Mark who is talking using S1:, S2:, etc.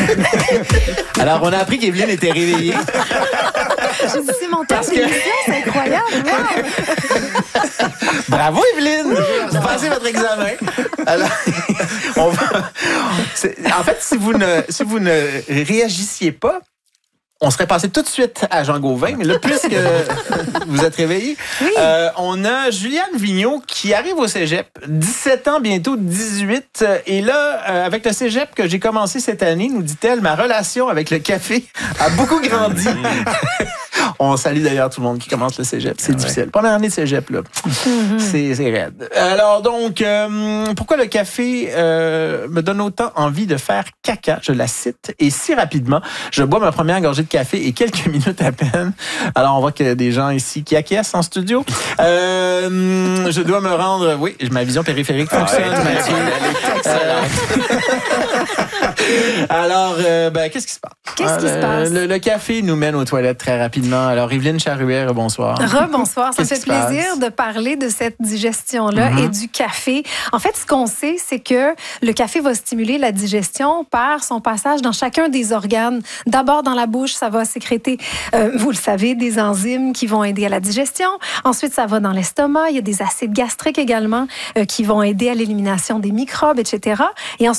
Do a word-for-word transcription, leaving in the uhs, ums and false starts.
S1: Alors, on a appris qu'Evelyne était réveillée.
S2: Je dis, c'est mon temps d'émission, c'est incroyable. Wow.
S1: Bravo, Evelyne! Vous passez votre examen. Alors, on va... c'est... En fait, si vous, ne... si vous ne réagissiez pas, on serait passé tout de suite à Jean Gauvin, mais là, puisque vous êtes réveillés,
S2: oui.
S1: euh, on a Juliane Vigneault qui arrive au cégep, dix-sept ans, bientôt dix-huit. Et là, euh, avec le cégep que j'ai commencé cette année, nous dit-elle, ma relation avec le café a beaucoup grandi. On salue d'ailleurs tout le monde qui commence le cégep. C'est ah difficile. Ouais. Première année de cégep, là, mm-hmm. c'est, c'est raide. Alors donc, euh, pourquoi le café euh, me donne autant envie de faire caca? Je la cite. Et si rapidement, je bois ma première gorgée de café et quelques minutes à peine. Alors, on voit qu'il y a des gens ici qui acquiescent en studio. Euh, je dois me rendre... Oui, ma vision périphérique fonctionne, ah ouais, Mathieu. Elle est excellente. Alors, euh, ben, qu'est-ce qui se passe?
S2: Qu'est-ce qui
S1: euh,
S2: se passe?
S1: Le, le café nous mène aux toilettes très rapidement. Alors, Evelyne Charouet, bonsoir.
S2: Rebonsoir. Ça me fait plaisir
S1: passe?
S2: de parler de cette digestion-là mm-hmm. et du café. En fait, ce qu'on sait, c'est que le café va stimuler la digestion par son passage dans chacun des organes. D'abord, dans la bouche, ça va sécréter, euh, vous le savez, des enzymes qui vont aider à la digestion. Ensuite, ça va dans l'estomac. Il y a des acides gastriques également euh, qui vont aider à l'élimination des microbes, et cetera. Et ensuite,